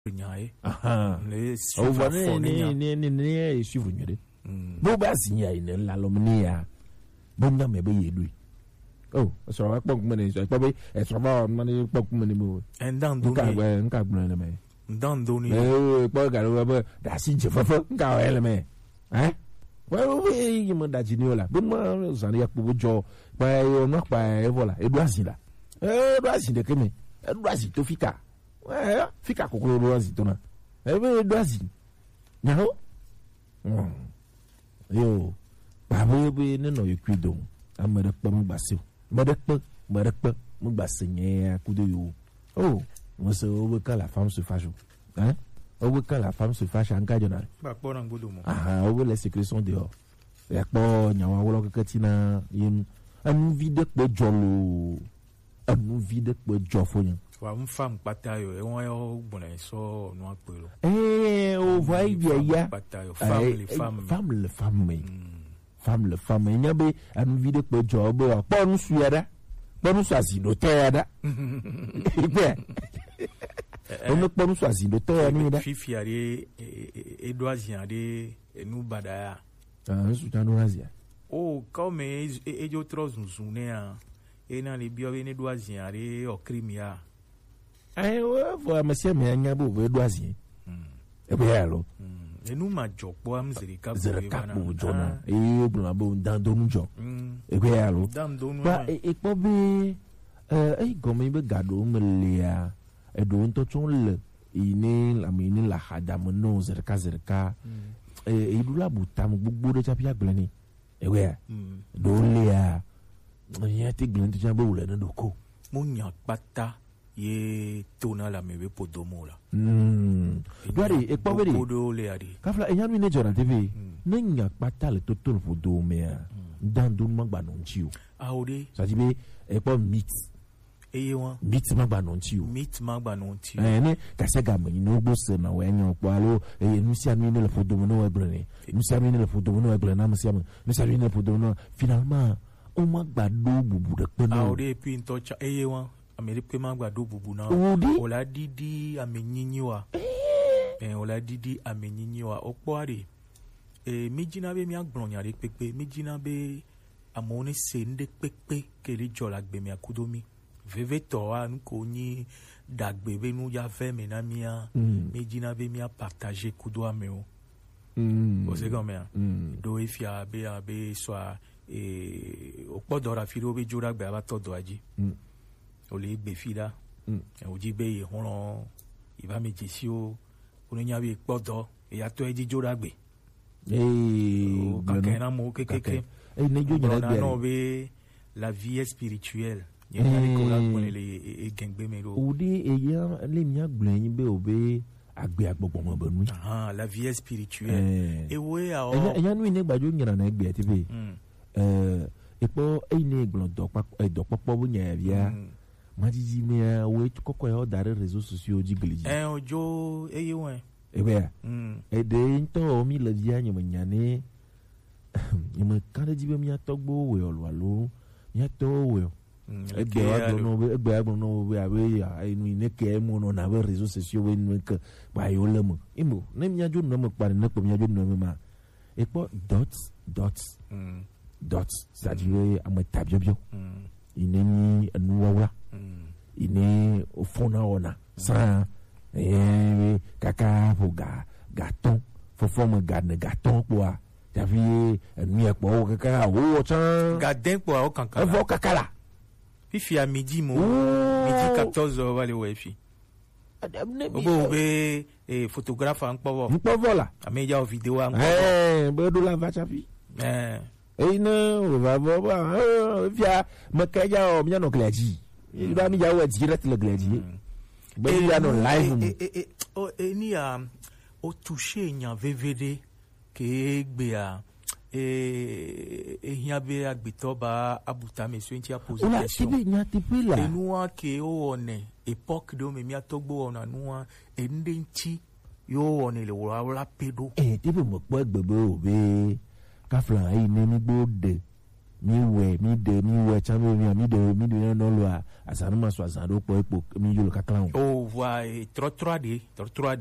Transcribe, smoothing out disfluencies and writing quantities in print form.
nyae le suivre ne suivre nyede bo ba sinya ine la lomni ya bo na me be yedu oh so wa pok mane so be e so ba mane pok mane bo endan do nka gbe na me ndan do ni po ga ro ba da si je fofo nka o ele me well we you man da jiniola bo ma zan ya po jo pa yo no pa e vola edu asida keme edu asida to fika fika kokoro do asida na edu asida nyaho yo ba bo be ne no yekwido amere pam gbase Madakpa, Mugbassé, Kudo yo. Oh, monsieur, quand la femme se fâche. Hein? Quand la femme se fâche, en cas de n'a. Ah, où les sécrétions dehors. Y'a pas, y'a un wolof katina, yin. Un vide de jolo. Un vide de jofonia. Une femme bataille, et on est au bon so, noir pelo. On voit, il y a. Femme, le femme, il y a un vide de job, pas nous suivre. Bon, soit si l'auteur, on ne peut pas si l'auteur, ni Fifi et doisien et nous badaya. Oh, comme et d'autres nous souvenons, et dans les bio et doisien et au crimia. Eh, ouais, monsieur, mais il y a beaucoup de doisien. Et bien, alors. Et nous m'adjoc, bois, zerika, Jona, et au blanc, dans Donjon. Et bien, alors. Et pas bien, comme il me garde, me lea, et donc, tout le, il est la mine, la hadam, non, zerka, et il doit boutam, beaucoup de tapia glani. Et bien, doléa, il y a des glans de jambou, là, de co. Mounia pata. Ye tona la mebe podomo la. Doare e pa vedi. Podo le ari. Kafla e yanu ne jora TV. Nenga patale total podome ya. Dan dun magba non chiu. Audi. Ça dit be e pa meat. E wan. Meat magba non chiu. Meat magba non chiu. Ne kasega me no bosse na wenyo kwalo e nusia nu ne le podomo no ebrene. Nusia nu ne le podomo no ebrene na musia. Nusia nu ne le podomo finalement o magba do bubu de peno. Audi puis ntocha e wan. Amérique magba do bubu na ola didi amenyinyiwa ola didi amenyinyiwa okpoare mijina be mi agbronya re pepe mijina be amone sende pepe kele jola gbe mi akudomi veve to anu ko ni dagbe be nu ya ve me na mia mijina be mi a partager kudo ameo o se comme do ifia be so okpodora firo be jura gbe aba to do aji Oli befida, ojibe ye hono, iba mejisio, unenya be podo, e ato e jijoragbe. Kakena mo kekeke. No be la vie spirituelle. Yena le kola konele e gengbe mero. Odi e ya le mia gbleń be obe agbe agbogbo mo benu. Ah, la vie spirituelle. E we a o. E ya nu ne gbajo nyira na egbe ti be. Epo e ne gblon do popo bu nya bia. Majiji me we koko ya odare réseaux sociaux jigliji ojo eye won ebe e de nto mi le dia nyi manyane yime kande jibe mi atogbo we olwalo mi ato we egbe agbo no we awe ya inu ineke mu no na we réseaux sociaux we nu ke ba yo lemo imo ne mi ajo no mo pare ne ko mi ajo no ma e po dots c'est-à-dire amatabio ineni anuwa ini ofona ona sa kaka poga gaton fofoma gadne gaton poa javi enu e po kaka o chan gaden poa o kankala vo kakala fifi à midi 14h va le wifi obo be photographe en povo la ameja vidéo en bedo la va chapi no va via makaja o miano kleji ba mi jawo direct le kleji ba mi no live ni a o toucher nya VVD ke gbe a hian be agbito ba abuta monsieur nti a poser question ola tibi nya tibi la enu ke o one époque do me mi atogbo ona nuwa ende nti yo one le wala pedo tibi mo po gbegbe o be kafla yi ni gbo de mi we chambe mi de no lo a asanu ma so azan do po epo mi yo lo kakla o wa 3 de